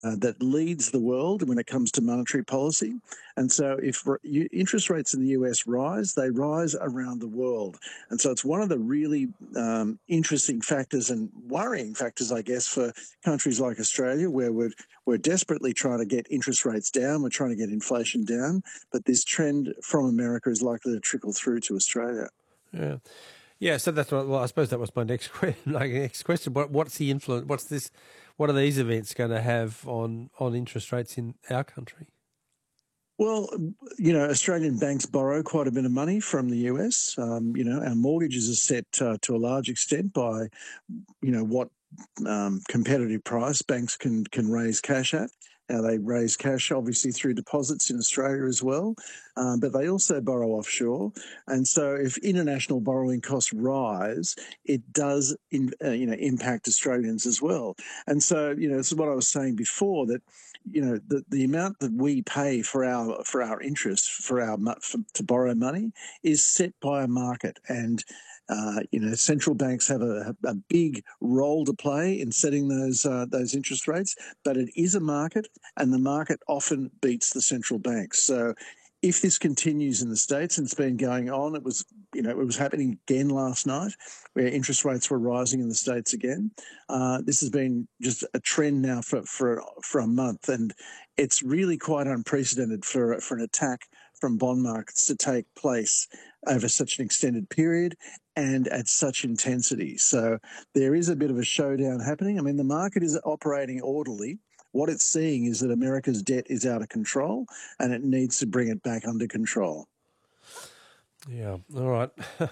that leads the world when it comes to monetary policy. And so if interest rates in the US rise, they rise around the world. And so it's one of the really interesting factors and worrying factors, I guess, for countries like Australia, where we're desperately trying to get interest rates down, we're trying to get inflation down, but this trend from America is likely to trickle through to Australia. Yeah. Yeah, so that's what, well, I suppose that was my next question. What's the influence? What are these events going to have on interest rates in our country? Well, Australian banks borrow quite a bit of money from the US. Our mortgages are set to a large extent by, what competitive price banks can raise cash at. Now, they raise cash, obviously, through deposits in Australia as well, but they also borrow offshore. And so if international borrowing costs rise, it does, impact Australians as well. And so, this is what I was saying before, that, the amount that we pay for our interest, to borrow money is set by a market. And central banks have a big role to play in setting those interest rates, but it is a market, and the market often beats the central banks. So if this continues in the States, and it's been going on, it was happening again last night, where interest rates were rising in the States again. This has been just a trend now for a month, and it's really quite unprecedented for an attack from bond markets to take place over such an extended period and at such intensity. So there is a bit of a showdown happening. I mean, the market is operating orderly. What it's seeing is that America's debt is out of control, and it needs to bring it back under control. Yeah, all right.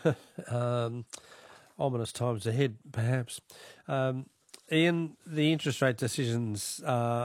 Ominous times ahead, perhaps. Ian, the interest rate decisions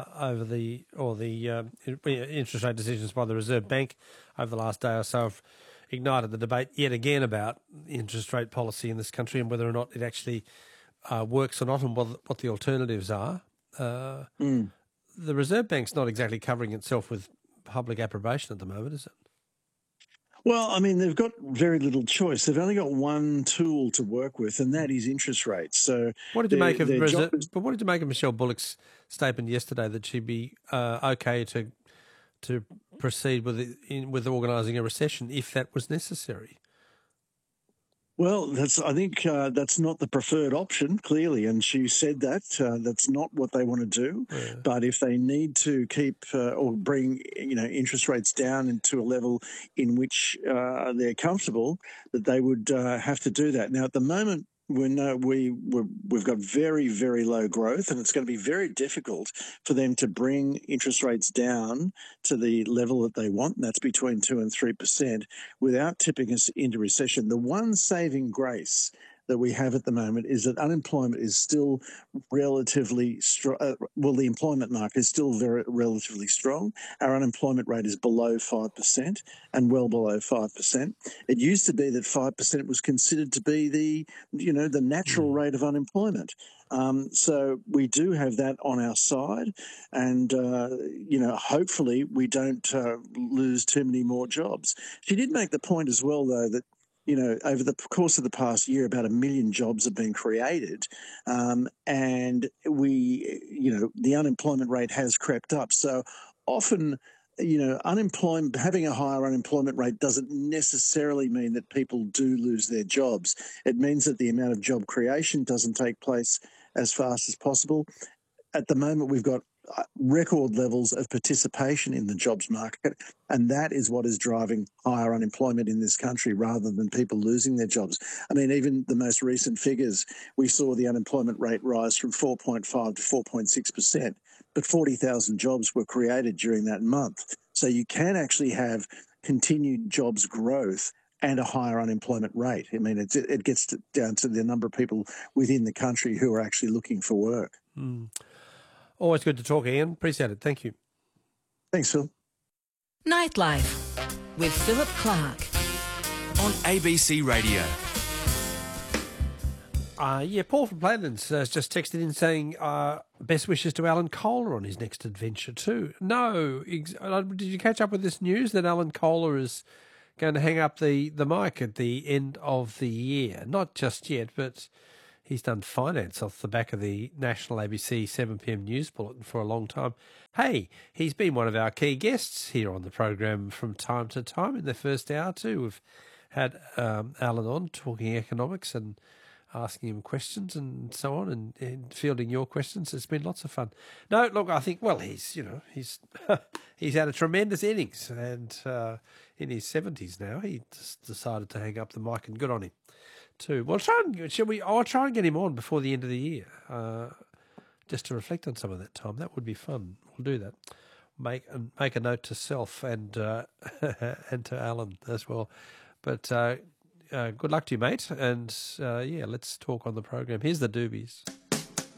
interest rate decisions by the Reserve Bank over the last day or so have ignited the debate yet again about interest rate policy in this country and whether or not it actually works or not, and what the alternatives are. The Reserve Bank's not exactly covering itself with public approbation at the moment, is it? Well, I mean, they've got very little choice. They've only got one tool to work with, and that is interest rates. So, what did you make of Michelle Bullock's statement yesterday that she'd be okay to proceed with organising a recession if that was necessary? Well, I think that's not the preferred option, clearly, and she said that that's not what they want to do. Yeah. But if they need to keep or bring interest rates down into a level in which they're comfortable, that they would have to do that. Now, at the moment, we've got very, very low growth, and it's going to be very difficult for them to bring interest rates down to the level that they want, and that's between 2% and 3%, without tipping us into recession. The one saving grace that we have at the moment is that unemployment is still relatively strong. The employment market is still relatively strong. Our unemployment rate is below 5% and well below 5%. It used to be that 5% was considered to be the natural rate of unemployment. So we do have that on our side, and hopefully we don't lose too many more jobs. She did make the point as well, though, that over the course of the past year, about 1 million jobs have been created, and the unemployment rate has crept up. So often, having a higher unemployment rate doesn't necessarily mean that people do lose their jobs. It means that the amount of job creation doesn't take place as fast as possible. At the moment, we've got record levels of participation in the jobs market, and that is what is driving higher unemployment in this country rather than people losing their jobs. I mean, even the most recent figures, we saw the unemployment rate rise from 4.5 to 4.6%, but 40,000 jobs were created during that month. So you can actually have continued jobs growth and a higher unemployment rate. I mean, it gets down to the number of people within the country who are actually looking for work. Always good to talk, Ian. Appreciate it. Thank you. Thanks, Phil. Nightlife with Philip Clark on ABC Radio. Paul from Platinums has just texted in saying best wishes to Alan Kohler on his next adventure too. No, did you catch up with this news that Alan Kohler is going to hang up the mic at the end of the year? Not just yet, but He's done finance off the back of the national ABC 7pm news bulletin for a long time. Hey, he's been one of our key guests here on the program from time to time. In the first hour too, we've had Alan on talking economics and asking him questions and so on, and fielding your questions. It's been lots of fun. No, look, I think, well, he's he's had a tremendous innings, and in his 70s now, he just decided to hang up the mic, and good on him too. Well, I'll try and get him on before the end of the year, just to reflect on some of that time. That would be fun. We'll do that. Make a note to self and and to Alan as well. But good luck to you, mate. And let's talk on the program. Here's the Doobies.